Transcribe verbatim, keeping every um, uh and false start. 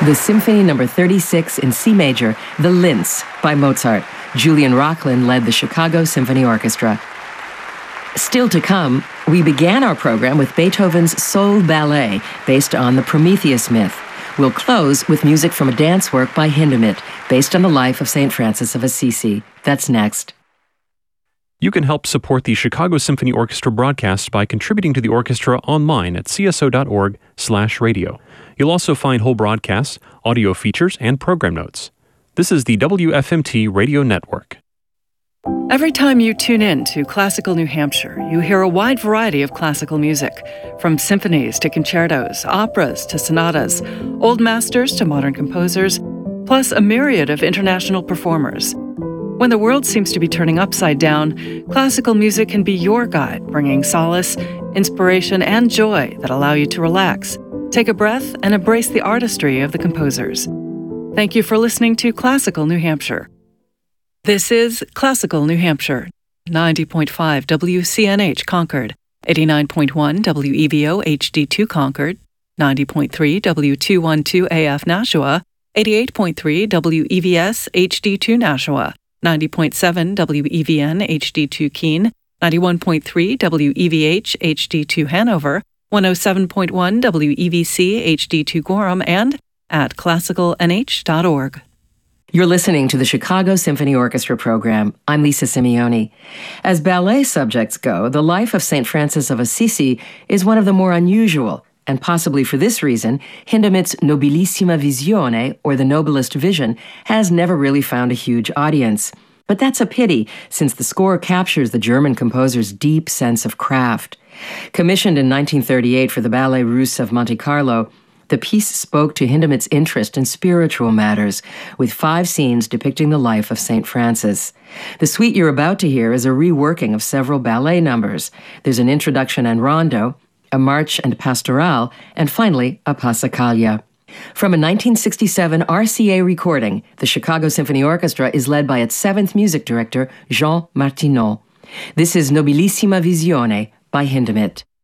the Symphony Number thirty-six in C major, The Linz by Mozart. Julian Rocklin led the Chicago Symphony Orchestra. Still to come, we began our program with Beethoven's Soul Ballet, based on the Prometheus myth. We'll close with music from a dance work by Hindemith, based on the life of Saint Francis of Assisi. That's next. You can help support the Chicago Symphony Orchestra broadcast by contributing to the orchestra online at c s o dot org slash radio. You'll also find whole broadcasts, audio features, and program notes. This is the W F M T Radio Network. Every time you tune in to Classical New Hampshire, you hear a wide variety of classical music, from symphonies to concertos, operas to sonatas, old masters to modern composers, plus a myriad of international performers. When the world seems to be turning upside down, classical music can be your guide, bringing solace, inspiration, and joy that allow you to relax, take a breath, and embrace the artistry of the composers. Thank you for listening to Classical New Hampshire. This is Classical New Hampshire, ninety point five W C N H Concord, eighty-nine point one W E V O H D two Concord, ninety point three W two twelve A F Nashua, eighty-eight point three W E V S H D two Nashua, ninety point seven W E V N H D two Keene, ninety-one point three W E V H H D two Hanover, one oh seven point one W E V C H D two Gorham, and at classical n h dot org. You're listening to the Chicago Symphony Orchestra program. I'm Lisa Simeoni. As ballet subjects go, the life of Saint Francis of Assisi is one of the more unusual, and possibly for this reason, Hindemith's Nobilissima Visione, or the Noblest Vision, has never really found a huge audience. But that's a pity, since the score captures the German composer's deep sense of craft. Commissioned in nineteen thirty-eight for the Ballet Russe of Monte Carlo, the piece spoke to Hindemith's interest in spiritual matters, with five scenes depicting the life of Saint Francis. The suite you're about to hear is a reworking of several ballet numbers. There's an introduction and rondo, a march and pastoral, and finally, a passacaglia. From a nineteen sixty-seven R C A recording, the Chicago Symphony Orchestra is led by its seventh music director, Jean Martineau. This is Nobilissima Visione by Hindemith.